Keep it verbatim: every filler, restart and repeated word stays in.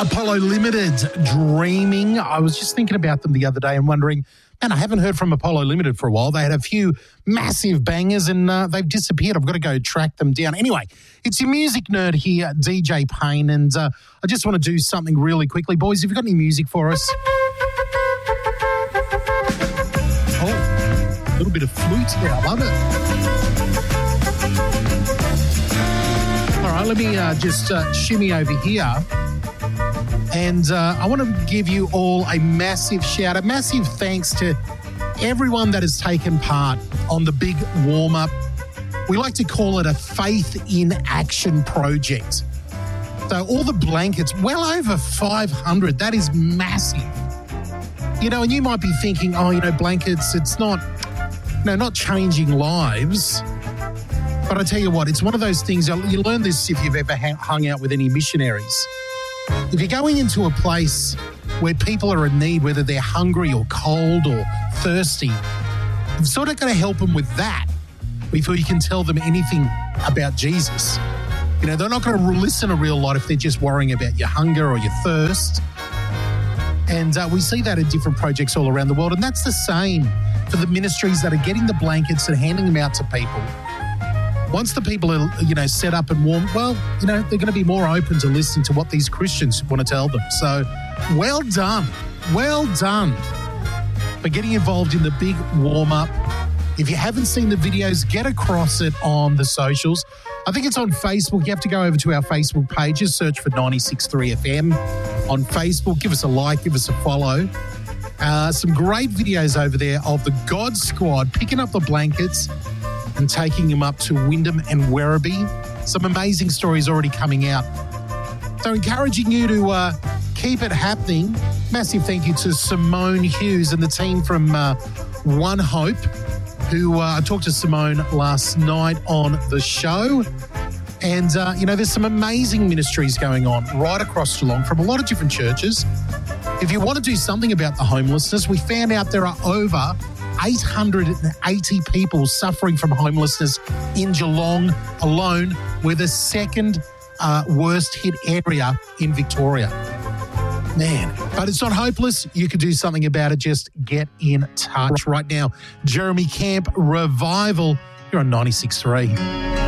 Apollo Limited, Dreaming. I was just thinking about them the other day and wondering, man, I haven't heard from Apollo Limited for a while. They had a few massive bangers and uh, they've disappeared. I've got to go track them down. Anyway, it's your music nerd here, D J Payne, and uh, I just want to do something really quickly. Boys, have you got any music for us? Oh, a little bit of flute here. I love it. All right, let me uh, just uh, shimmy over here. And uh, I want to give you all a massive shout, a massive thanks to everyone that has taken part on the big warm-up. We like to call it a Faith in Action project. So all the blankets, well over five hundred, that is massive. You know, and you might be thinking, oh, you know, blankets, it's not, no, not changing lives. But I tell you what, it's one of those things, you learn this if you've ever hung out with any missionaries. If you're going into a place where people are in need, whether they're hungry or cold or thirsty, you've sort of got to help them with that before you can tell them anything about Jesus. You know, they're not going to listen a real lot if they're just worrying about your hunger or your thirst. And uh, we see that in different projects all around the world. And that's the same for the ministries that are getting the blankets and handing them out to people. Once the people are, you know, set up and warm, well, you know, they're going to be more open to listen to what these Christians want to tell them. So, well done. Well done for getting involved in the big warm-up. If you haven't seen the videos, get across it on the socials. I think it's on Facebook. You have to go over to our Facebook pages, search for ninety-six point three F M on Facebook. Give us a like, give us a follow. Uh, some great videos over there of the God Squad picking up the blankets and taking them up to Wyndham and Werribee. Some amazing stories already coming out. So encouraging you to uh, keep it happening. Massive thank you to Simone Hughes and the team from uh, One Hope, who uh, I talked to Simone last night on the show. And, uh, you know, there's some amazing ministries going on right across Geelong from a lot of different churches. If you want to do something about the homelessness, we found out there are over eight hundred eighty people suffering from homelessness in Geelong alone. We're the second uh, worst hit area in Victoria. Man, but it's not hopeless. You can do something about it. Just get in touch right now. Jeremy Camp, Revival. You're on ninety-six point three.